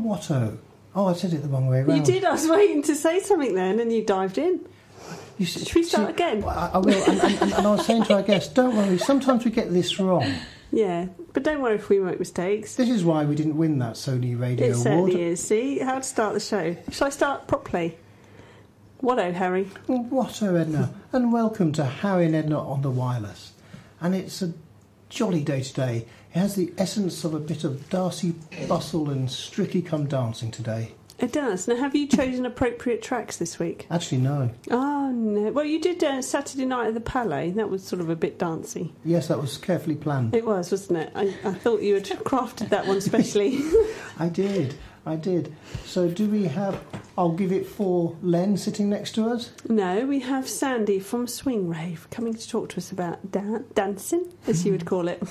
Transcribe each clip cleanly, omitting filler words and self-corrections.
Watto. Oh, I said it the wrong way around. You did. I was waiting to say something then, and you dived in. Should we start again? I will. And I was saying to our guests, don't worry, sometimes we get this wrong. Yeah, but don't worry if we make mistakes. This is why we didn't win that Sony Radio It Award. certainly is. See, how to start the show. Shall I start properly? Watto, Harry. Watto, Edna. And welcome to Harry and Edna on the Wireless. And it's a jolly day today. It has the essence of a bit of Darcy bustle and Strictly Come Dancing today. It does. Now, have you chosen appropriate tracks this week? Actually, no. Oh, no. Well, you did Saturday Night at the Palais. That was sort of a bit dancey. Yes, that was carefully planned. It was, wasn't it? I thought you had crafted that one specially. I did. So do we have... I'll give it for Len sitting next to us? No, we have Sandy from Swing Rave coming to talk to us about dancing, as you would call it.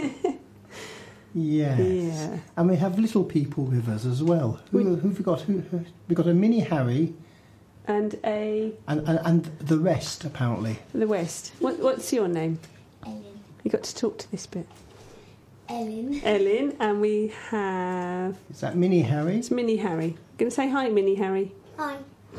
Yes. Yeah. And we have little people with us as well. Who've we got? We've got a mini Harry. And a... And the rest, apparently. The West. What's your name? Ellen. You got to talk to this bit. Ellen. And we have... Is that mini Harry? It's Mini Harry. Going to say hi, Mini Harry. Hi.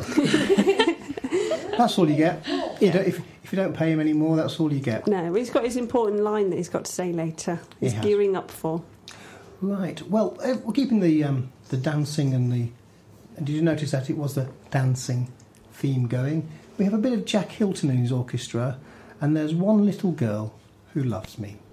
That's all you get. Yeah. If you don't pay him any more, that's all you get. No, he's got his important line that he's got to say later. He's gearing up for. Right. Well, we're keeping the dancing and the... And did you notice that it was the dancing theme going? We have a bit of Jack Hilton in his orchestra, and there's one little girl who loves me.